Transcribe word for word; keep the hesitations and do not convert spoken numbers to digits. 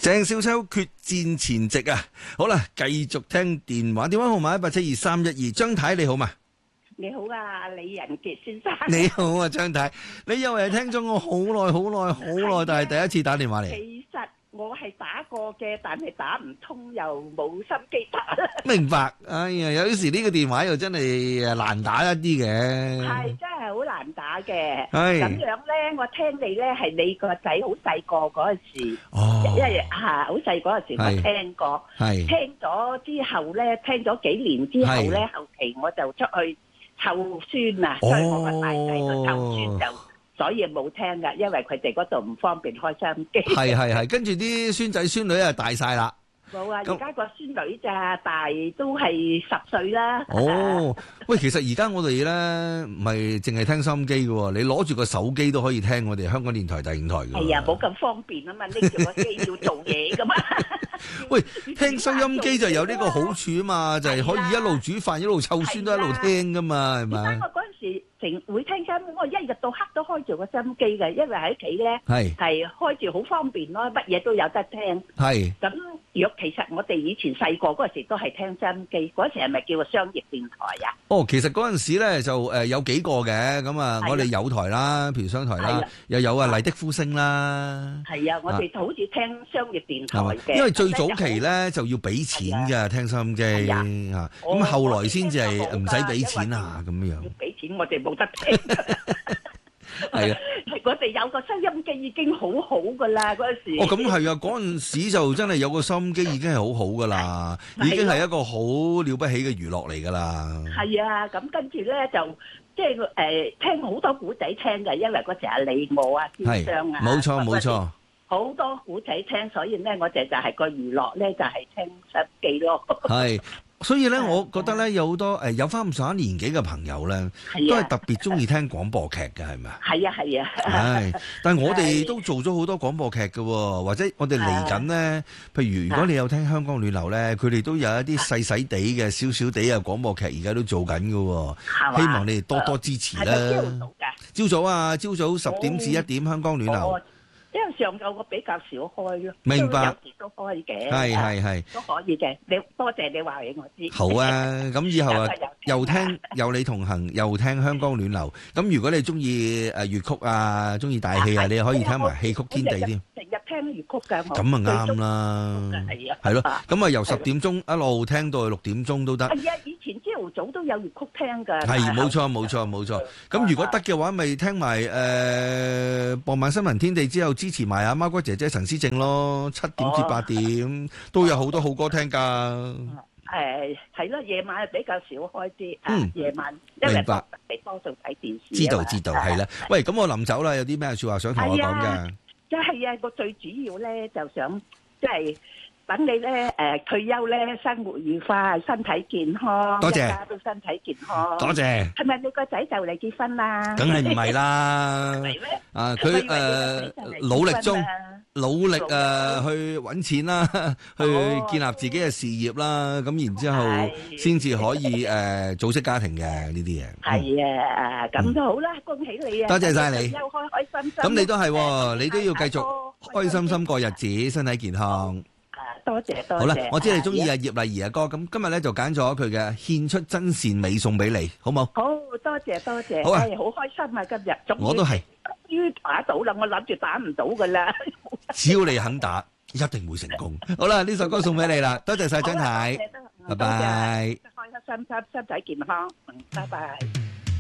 鄭少秋決戰前夕啊！好啦，繼續聽電話，電話號碼一八七二三一二。張太你好嘛？ 你好啊，李仁傑先生。 你好啊，張太，你又係聽咗我好耐好耐好耐，但係第一次打電話嚟。 其實我係打過嘅，但係打唔通又冇心機打。 明白，哎呀，有時呢個電話又真係誒難打一啲嘅。 係真係好難打嘅。 係咁樣咧，我聽你咧係你個仔好細個嗰陣時， 哦， 因為嚇好細嗰陣時我聽過， 係聽咗之後咧，聽咗幾年之後咧，後期我就出去湊孫啊，所以我個大仔個湊孫就。所以冇聽噶，因為佢哋嗰度唔方便開收音機。係係係，跟住啲孫仔孫女啊大晒啦。 冇啊，而家個孫女咋大都係十歲啦。 哦，喂，其實而家我哋咧唔係淨係聽收音機嘅喎，你攞住個手機都可以聽我哋香港電台第五台嘅。 係啊，冇咁方便啊嘛，拎住個機要做嘢噶嘛。 喂，聽收音機就有呢個好處啊嘛，就係可以一路煮飯一路湊孫都一路聽噶嘛，係咪？ 我嗰陣時成會聽收音機，我一日到黑都開住個收音機嘅，因為喺屋企咧係係開住好方便咯，乜嘢都有得聽。係咁，若其實我哋以前細個嗰陣時都係聽收音機，嗰陣時係咪叫做商業電台啊？哦，其實嗰陣時咧就誒有幾個嘅，咁啊我哋有台啦，譬如商台啦，又有啊麗的呼聲啦。係啊，我哋好似聽商業電台嘅，因為最早期咧就要俾錢㗎，聽收音機啊，咁後來先至係唔使俾錢啊，咁樣。要俾錢我哋冇得聽。係啊，我哋有個收音機已經好好噶啦，嗰陣時。哦，咁係啊，嗰陣時就真係有個收音機已經係好好噶啦，已經係一個好了不起嘅娛樂嚟噶啦。係啊，咁跟住咧就即係誒聽好多古仔聽嘅，因為嗰時阿李我啊、天商啊，冇錯冇錯，好多古仔聽，所以咧我哋就係個娛樂咧就係聽收音機咯。係。所以咧，我覺得咧有好多誒有翻咁上下年紀嘅朋友咧，都係特別中意聽廣播劇嘅，係咪啊？係啊，係啊。係，但係我哋都做咗好多廣播劇嘅，或者我哋嚟緊咧，譬如如果你有聽香港暖流咧，佢哋都有一啲細細地嘅、少少地嘅廣播劇，而家都做緊嘅。希望你哋多多支持啦。係咪朝早㗎？朝早啊，朝早十點至一點，香港暖流。因為上晝我比較少開咯，明白，有時都開嘅，係係係都可以嘅。你多謝你話俾我知。好啊，咁以後啊，又聽有你同行，又聽香港暖流。咁如果你中意誒粵曲啊，中意大戲啊，你可以聽埋戲曲天地添。成日聽粵曲㗎，咁啊啱啦，係啊，係咯。咁啊由十點鐘一路聽到去六點鐘都得。係啊，以前朝早都有粵曲聽㗎。係冇錯冇錯冇錯。咁如果得嘅話，咪聽埋誒傍晚新聞天地之後。支持埋阿貓哥姐姐陳思正咯，七點至八點都有好多好歌聽㗎。誒係咯，夜晚比較少開啲。嗯，夜晚明白。你多數睇電視。知道知道係啦。喂，咁我臨走啦，有啲咩説話想同我講㗎？即係啊，個最主要咧就想即係。等你咧誒退休咧，生活愉快，身體健康，多謝，大家都身體健康，多謝。係咪你個仔就嚟結婚啦？梗係唔係啦？係咩？啊，佢誒努力中，努力誒去揾錢啦，去建立自己嘅事業啦，咁然之後先至可以誒組織家庭嘅呢啲嘢。係啊，咁都好啦，恭喜你啊！多謝曬你，又開開心心。咁你都係，你都要繼續開心心過日子，身體健康。多謝多謝。好啦，我知你中意阿葉麗儀嘅歌，咁今日咧就揀咗佢嘅《獻出真善美》送俾你，好冇？好多謝多謝。好啊，好開心啊！今日終於我都係終於打到啦，我諗住打唔到噶啦。只要你肯打，一定會成功。好啦，呢首歌送俾你啦，多謝晒張太，拜拜。開開心心，身體健康，拜拜。